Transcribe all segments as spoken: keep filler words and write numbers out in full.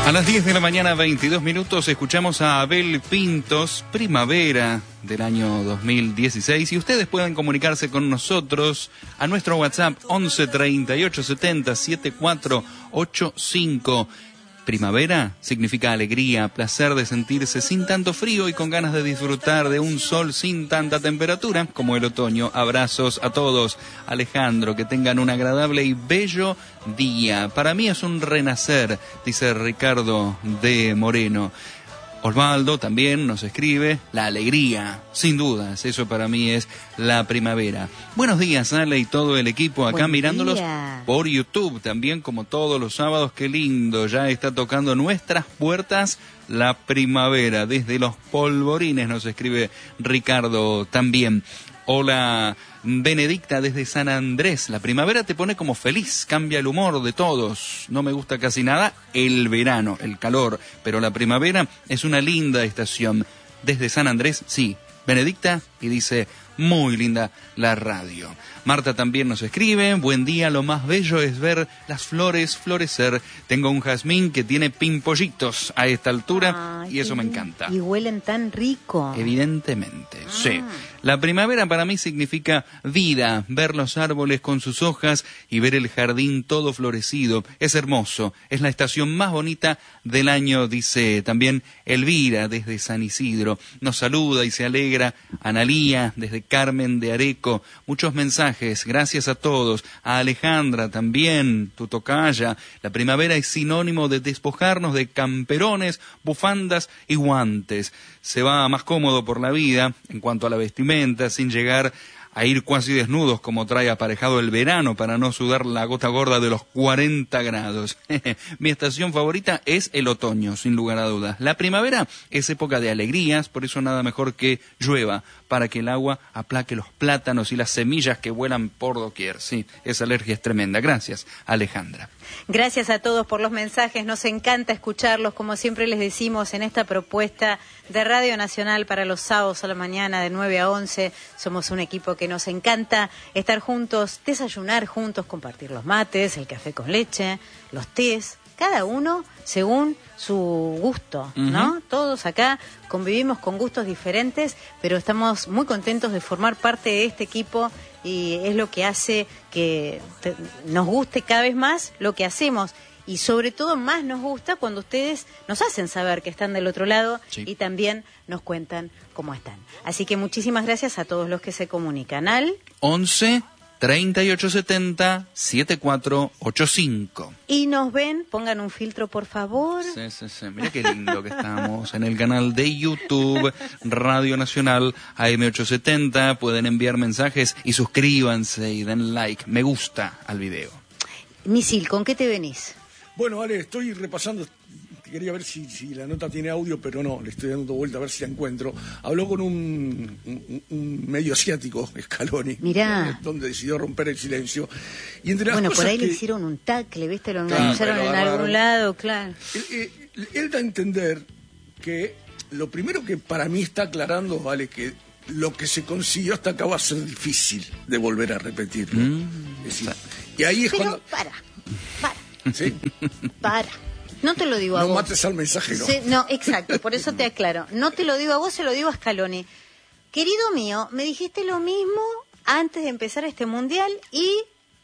A las diez de la mañana, veintidós minutos, escuchamos a Abel Pintos, Primavera del año dos mil dieciséis, y ustedes pueden comunicarse con nosotros a nuestro WhatsApp once treinta y ocho setenta setenta y cuatro ochenta y cinco. Primavera significa alegría, placer de sentirse sin tanto frío y con ganas de disfrutar de un sol sin tanta temperatura como el otoño. Abrazos a todos. Alejandro, que tengan un agradable y bello día. Para mí es un renacer, dice Ricardo de Moreno. Osvaldo también nos escribe, la alegría, sin dudas, eso para mí es la primavera. Buenos días, Ale, y todo el equipo acá. Buen mirándolos día. Por YouTube, también como todos los sábados. Qué lindo, ya está tocando nuestras puertas la primavera. Desde los polvorines nos escribe Ricardo también. Hola, Benedicta desde San Andrés. La primavera te pone como feliz, cambia el humor de todos. No me gusta casi nada el verano, el calor, pero la primavera es una linda estación. Desde San Andrés, sí, Benedicta, y dice, muy linda la radio. Marta también nos escribe, buen día, lo más bello es ver las flores florecer. Tengo un jazmín que tiene pimpollitos a esta altura. Ay, y eso me encanta. Y huelen tan rico. Evidentemente, ah. sí. La primavera para mí significa vida, ver los árboles con sus hojas y ver el jardín todo florecido. Es hermoso, es la estación más bonita del año, dice también Elvira desde San Isidro. Nos saluda y se alegra Analía desde Carmen de Areco. Muchos mensajes, gracias a todos. A Alejandra también, tu tocaya. La primavera es sinónimo de despojarnos de camperones, bufandas y guantes. Se va más cómodo por la vida en cuanto a la vestimenta, sin llegar a ir cuasi desnudos como trae aparejado el verano para no sudar la gota gorda de los cuarenta grados. Mi estación favorita es el otoño, sin lugar a dudas. La primavera es época de alegrías, por eso nada mejor que llueva, para que el agua aplaque los plátanos y las semillas que vuelan por doquier. Sí, esa alergia es tremenda. Gracias, Alejandra. Gracias a todos por los mensajes, nos encanta escucharlos, como siempre les decimos, en esta propuesta de Radio Nacional para los sábados a la mañana de nueve a once. Somos un equipo que nos encanta estar juntos, desayunar juntos, compartir los mates, el café con leche, los tés, cada uno según su gusto, ¿no? Uh-huh. Todos acá convivimos con gustos diferentes, pero estamos muy contentos de formar parte de este equipo y es lo que hace que te, nos guste cada vez más lo que hacemos. Y sobre todo más nos gusta cuando ustedes nos hacen saber que están del otro lado, sí, y también nos cuentan cómo están. Así que muchísimas gracias a todos los que se comunican al once treinta y ocho setenta setenta y cuatro ochenta y cinco. Y nos ven, pongan un filtro por favor. Sí, sí, sí. Mira qué lindo que estamos en el canal de YouTube Radio Nacional A M ochocientos setenta. Pueden enviar mensajes y suscríbanse y den like, me gusta al video. Misil, ¿con qué te venís? Bueno, Ale, estoy repasando, quería ver si, si la nota tiene audio, pero no, le estoy dando vuelta a ver si la encuentro. Habló con un, un, un medio asiático, Scaloni, Mirá. donde decidió romper el silencio. Y entre las bueno, cosas por ahí que... le hicieron un tackle, ¿viste? Lo claro, anunciaron en algún lado, claro. Él, él, él da a entender que lo primero que para mí está aclarando, vale, que lo que se consiguió hasta acá va a ser difícil de volver a repetirlo. Mm. Es decir, y ahí es pero cuando... para, para. ¿Sí? Para. No te lo digo a no vos. No mates al mensajero. Se, no, exacto, por eso te aclaro. No te lo digo a vos, se lo digo a Scaloni. Querido mío, me dijiste lo mismo antes de empezar este mundial y...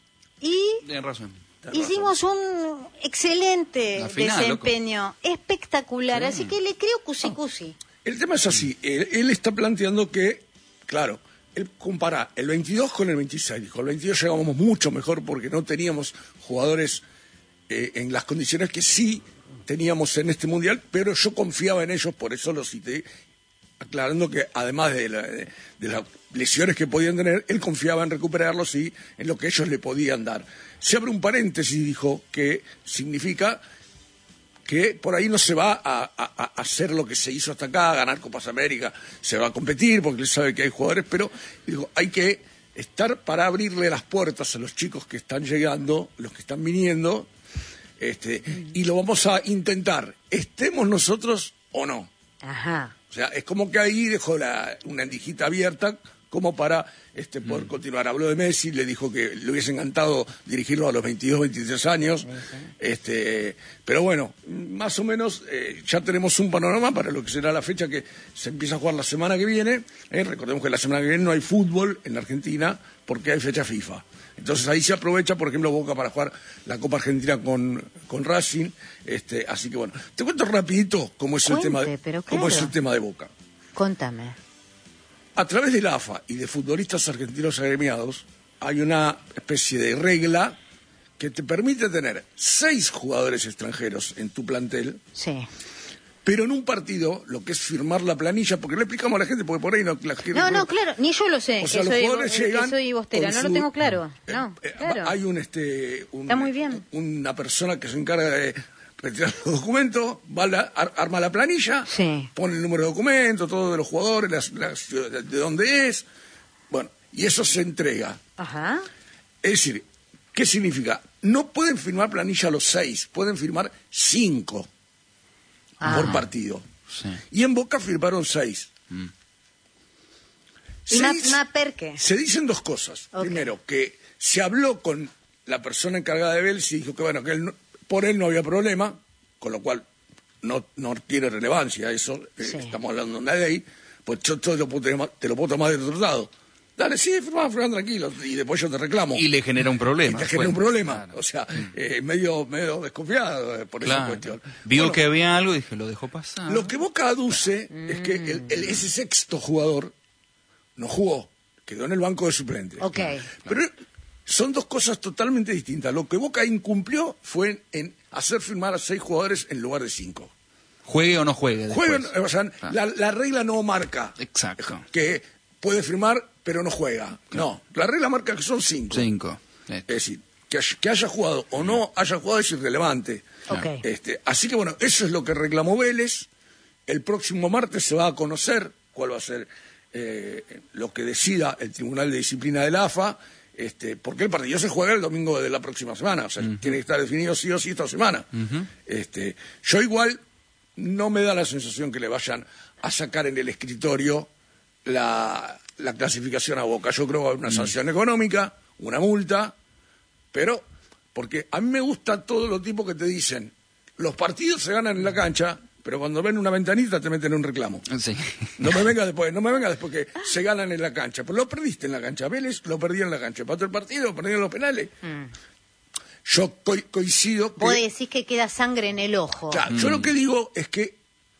y Tienes razón. Hicimos un excelente final, desempeño, loco. Espectacular, sí. Así que le creo cusi cusi. El tema es así, él, él está planteando que, claro, él compara el veintidós con el veintiséis. Dijo, el veintidós llegamos mucho mejor porque no teníamos jugadores eh, en las condiciones que sí teníamos en este mundial, pero yo confiaba en ellos, por eso lo cité, aclarando que además de, la, de, de las lesiones que podían tener, él confiaba en recuperarlos y en lo que ellos le podían dar. Se abre un paréntesis, dijo, que significa que por ahí no se va a, a, a hacer lo que se hizo hasta acá, a ganar Copas América, se va a competir porque él sabe que hay jugadores, pero dijo, hay que estar para abrirle las puertas a los chicos que están llegando, los que están viniendo, este, y lo vamos a intentar, estemos nosotros o no. Ajá. O sea, es como que ahí dejó la, una endijita abierta, como para este, poder mm. continuar. Habló de Messi, le dijo que le hubiese encantado dirigirlo a los veintidós, veintitrés años, sí, sí. Este, pero bueno, más o menos eh, ya tenemos un panorama para lo que será la fecha que se empieza a jugar la semana que viene. Eh, recordemos que la semana que viene no hay fútbol en la Argentina porque hay fecha FIFA. Entonces ahí se aprovecha, por ejemplo, Boca para jugar la Copa Argentina con, con Racing. Este, así que bueno, te cuento rapidito cómo es, Cuente, el tema de, pero cómo claro. es el tema de Boca. Contame. A través de la A F A y de futbolistas argentinos agremiados hay una especie de regla que te permite tener seis jugadores extranjeros en tu plantel. Sí. Pero en un partido, lo que es firmar la planilla, porque le explicamos a la gente, porque por ahí no... La gente, no, no, claro, ni yo lo sé, o sea, que, los soy, jugadores eh, llegan que soy bostera, no su, lo tengo claro, no, eh, claro. Hay un, este, un, Está muy bien. una persona que se encarga de retirar los documentos, va la, ar, arma la planilla, sí. pone el número de documento, todo de los jugadores, las, las, de, de dónde es, bueno, y eso se entrega. Ajá. Es decir, ¿qué significa? No pueden firmar planilla los seis, pueden firmar cinco ah. por partido. Sí. Y en Boca firmaron seis. Mm. ¿Y seis una perque? Se dicen dos cosas. Okay. Primero, que se habló con la persona encargada de Vélez y dijo que bueno, que él no, por él no había problema, con lo cual no, no tiene relevancia eso, sí. eh, estamos hablando de una ley, pues yo te lo puedo, te lo puedo tomar de otro lado. Dale, sí, firma, firma tranquilo, y después yo te reclamo. Y le genera un problema. Y te genera un problema, claro. O sea, eh, medio, medio desconfiado por claro. esa cuestión. Vio bueno, que había algo y dije, lo dejó pasar. Lo que Boca aduce mm. es que el, el, ese sexto jugador no jugó, quedó en el banco de suplentes. Okay. Pero son dos cosas totalmente distintas. Lo que Boca incumplió fue en, en hacer firmar a seis jugadores en lugar de cinco. Juegue o no juegue. Jueguen, o sea, ah. la, la regla no marca Exacto. que puede firmar pero no juega. No, la regla marca que son cinco. Cinco. Es decir, que haya, que haya jugado o no haya jugado es irrelevante. Okay. Este, así que bueno, eso es lo que reclamó Vélez. El próximo martes se va a conocer cuál va a ser eh, lo que decida el Tribunal de Disciplina de la A F A, este, porque el partido se juega el domingo de la próxima semana, o sea, uh-huh. tiene que estar definido sí o sí esta semana. Uh-huh. Este, yo igual no me da la sensación que le vayan a sacar en el escritorio la... la clasificación a Boca. Yo creo que hay una sanción mm. económica, una multa, pero porque a mí me gusta todos los tipos que te dicen, los partidos se ganan en la cancha, pero cuando ven una ventanita te meten un reclamo. Sí. No me venga después, no me venga después que se ganan en la cancha, pero lo perdiste en la cancha. Vélez lo perdió en la cancha, empató el partido, perdieron los penales. Mm. Yo co coincido que... Vos decís que queda sangre en el ojo. Claro, mm. yo lo que digo es que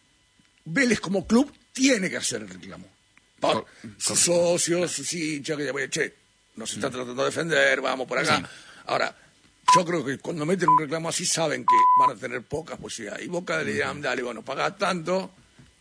Vélez como club tiene que hacer el reclamo. Por sus socios, sus hinchas, que ya, che, nos está tratando de defender, vamos por acá. Sí. Ahora, yo creo que cuando meten un reclamo así saben que van a tener pocas posibilidades. Y Boca le dirán, dale, bueno, pagá tanto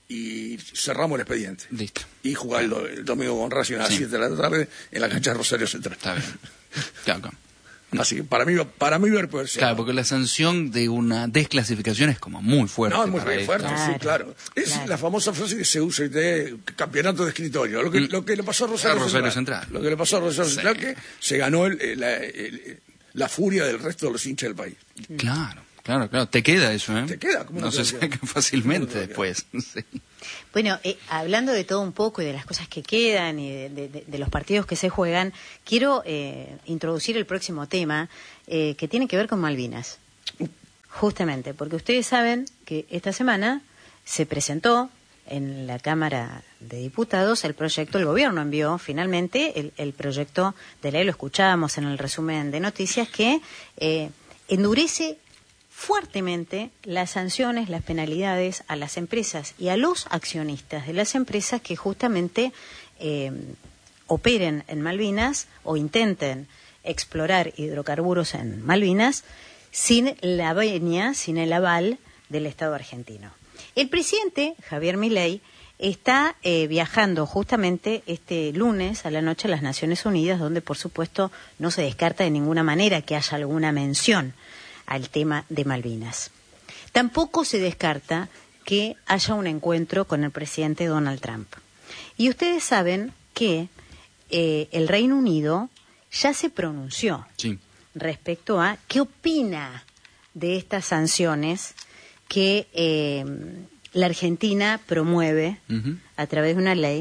y cerramos el expediente. Listo. Y jugar el, el domingo con Racing a las sí. siete de la tarde en la cancha de Rosario Central. Está bien. Claro. Así que para mí, para mí ver puede ser. Claro, porque la sanción de una desclasificación es como muy fuerte. No, es muy para fuerte, claro, sí, claro. Es claro. la famosa frase que se usa de campeonato de escritorio. Lo que, mm. lo que le pasó a Rosario, a Rosario Central, Central. Lo que le pasó a Rosario sí. Central, que se ganó el, la, el, la furia del resto de los hinchas del país. Claro, claro, claro. Te queda eso, ¿eh? Te queda. ¿Cómo no no se saca fácilmente después. Sí. Bueno, eh, hablando de todo un poco y de las cosas que quedan y de, de, de los partidos que se juegan, quiero eh, introducir el próximo tema eh, que tiene que ver con Malvinas. Justamente, porque ustedes saben que esta semana se presentó en la Cámara de Diputados el proyecto, el gobierno envió finalmente el, el proyecto de ley, lo escuchábamos en el resumen de noticias, que eh, endurece fuertemente las sanciones, las penalidades a las empresas y a los accionistas de las empresas que justamente eh, operen en Malvinas o intenten explorar hidrocarburos en Malvinas sin la venia, sin el aval del Estado argentino. El presidente, Javier Milei, está eh, viajando justamente este lunes a la noche a las Naciones Unidas, donde por supuesto no se descarta de ninguna manera que haya alguna mención al tema de Malvinas. Tampoco se descarta que haya un encuentro con el presidente Donald Trump. Y ustedes saben que eh, el Reino Unido ya se pronunció sí. respecto a qué opina de estas sanciones que eh, la Argentina promueve uh-huh. a través de una ley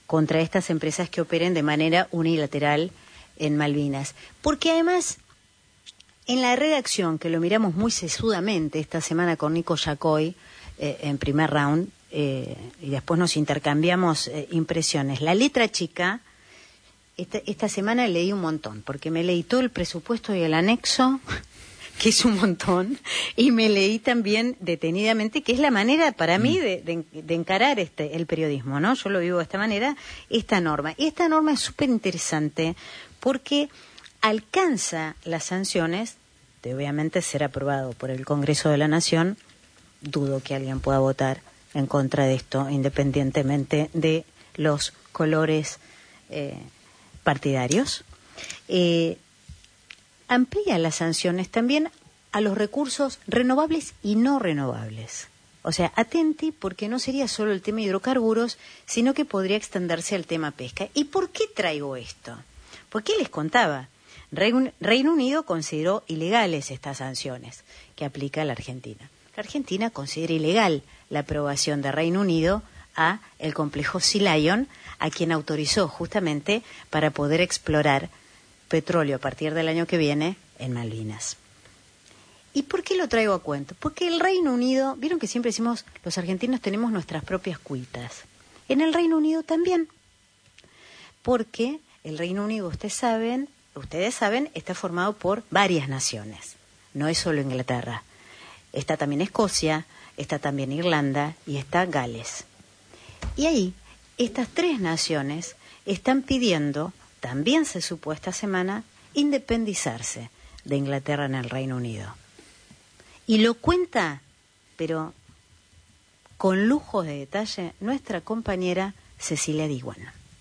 contra estas empresas que operen de manera unilateral en Malvinas. Porque además, en la redacción, que lo miramos muy sesudamente esta semana con Nico Yacoy, eh, en primer round, eh, y después nos intercambiamos eh, impresiones. La letra chica, esta, esta semana leí un montón, porque me leí todo el presupuesto y el anexo, que es un montón, y me leí también detenidamente, que es la manera para mí de, de, de encarar este el periodismo, ¿no? Yo lo vivo de esta manera, esta norma. Y esta norma es súper interesante porque alcanza las sanciones de obviamente ser aprobado por el Congreso de la Nación. Dudo que alguien pueda votar en contra de esto, independientemente de los colores eh, partidarios. Eh, amplía las sanciones también a los recursos renovables y no renovables. O sea, atenti, porque no sería solo el tema hidrocarburos, sino que podría extenderse al tema pesca. ¿Y por qué traigo esto? Porque les contaba, Reino, Reino Unido consideró ilegales estas sanciones que aplica la Argentina. La Argentina considera ilegal la aprobación de Reino Unido a el complejo Sea Lion, a quien autorizó justamente para poder explorar petróleo a partir del año que viene en Malvinas. ¿Y por qué lo traigo a cuento? Porque el Reino Unido, vieron que siempre decimos, los argentinos tenemos nuestras propias cuitas. En el Reino Unido también. Porque el Reino Unido, ustedes saben, ustedes saben, está formado por varias naciones. No es solo Inglaterra. Está también Escocia, está también Irlanda y está Gales. Y ahí, estas tres naciones están pidiendo, también se supo esta semana, independizarse de Inglaterra en el Reino Unido. Y lo cuenta, pero con lujo de detalle, nuestra compañera Cecilia Diwan.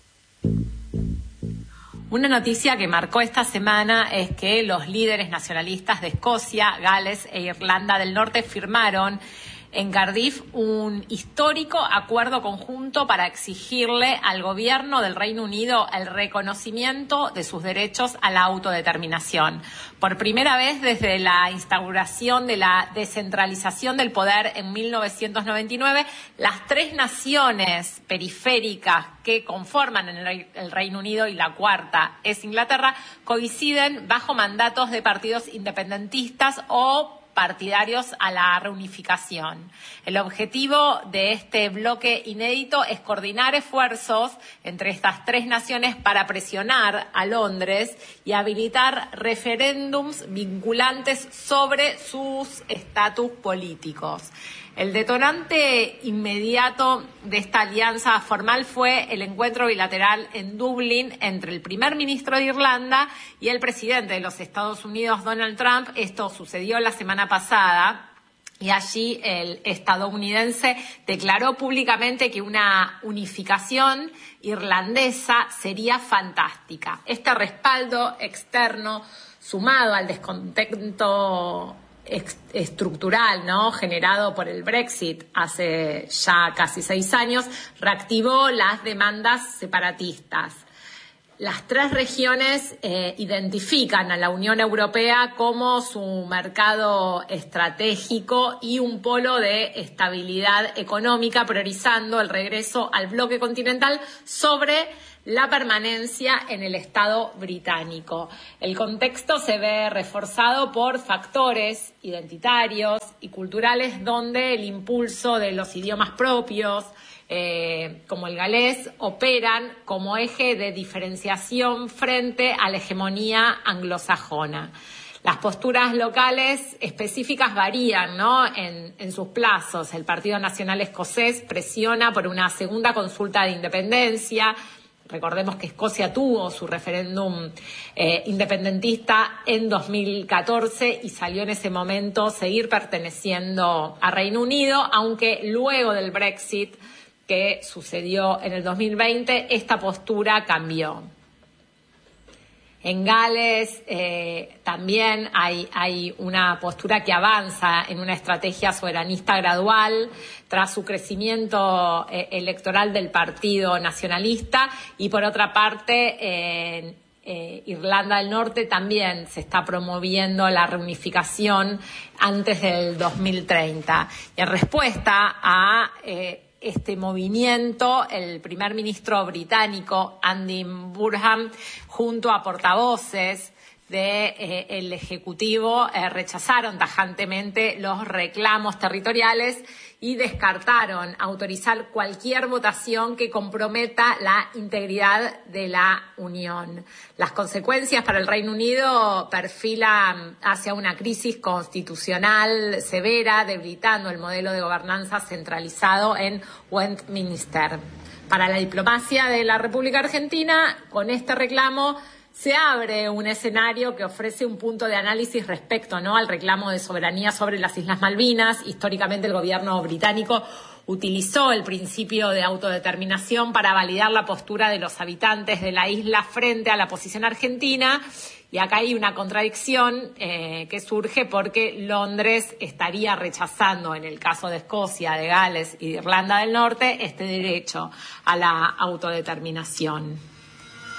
Una noticia que marcó esta semana es que los líderes nacionalistas de Escocia, Gales e Irlanda del Norte firmaron en Cardiff un histórico acuerdo conjunto para exigirle al gobierno del Reino Unido el reconocimiento de sus derechos a la autodeterminación. Por primera vez desde la instauración de la descentralización del poder en mil novecientos noventa y nueve, las tres naciones periféricas que conforman el Reino Unido, y la cuarta es Inglaterra, coinciden bajo mandatos de partidos independentistas o partidarios a la reunificación. El objetivo de este bloque inédito es coordinar esfuerzos entre estas tres naciones para presionar a Londres y habilitar referéndums vinculantes sobre sus estatus políticos. El detonante inmediato de esta alianza formal fue el encuentro bilateral en Dublín entre el primer ministro de Irlanda y el presidente de los Estados Unidos, Donald Trump. Esto sucedió la semana pasada y allí el estadounidense declaró públicamente que una unificación irlandesa sería fantástica. Este respaldo externo, sumado al descontento estructural, ¿no?, generado por el Brexit hace ya casi seis años, reactivó las demandas separatistas. Las tres regiones eh, identifican a la Unión Europea como su mercado estratégico y un polo de estabilidad económica, priorizando el regreso al bloque continental sobre la permanencia en el Estado británico. El contexto se ve reforzado por factores identitarios y culturales donde el impulso de los idiomas propios, eh, como el galés, operan como eje de diferenciación frente a la hegemonía anglosajona. Las posturas locales específicas varían, ¿no?, en, en sus plazos. El Partido Nacional Escocés presiona por una segunda consulta de independencia. Recordemos que Escocia tuvo su referéndum eh, independentista en dos mil catorce y salió en ese momento seguir perteneciendo a Reino Unido, aunque luego del Brexit que sucedió en el dos mil veinte, esta postura cambió. En Gales eh, también hay, hay una postura que avanza en una estrategia soberanista gradual tras su crecimiento eh, electoral del Partido Nacionalista, y por otra parte en eh, Irlanda del Norte también se está promoviendo la reunificación antes del dos mil treinta. Y en respuesta a eh, este movimiento, el primer ministro británico Andy Burnham, junto a portavoces del de, eh, Ejecutivo, eh, rechazaron tajantemente los reclamos territoriales y descartaron autorizar cualquier votación que comprometa la integridad de la Unión. Las consecuencias para el Reino Unido perfilan hacia una crisis constitucional severa, debilitando el modelo de gobernanza centralizado en Westminster. Para la diplomacia de la República Argentina, con este reclamo se abre un escenario que ofrece un punto de análisis respecto, ¿no?, al reclamo de soberanía sobre las Islas Malvinas. Históricamente el gobierno británico utilizó el principio de autodeterminación para validar la postura de los habitantes de la isla frente a la posición argentina. Y acá hay una contradicción eh, que surge porque Londres estaría rechazando, en el caso de Escocia, de Gales y de Irlanda del Norte, este derecho a la autodeterminación.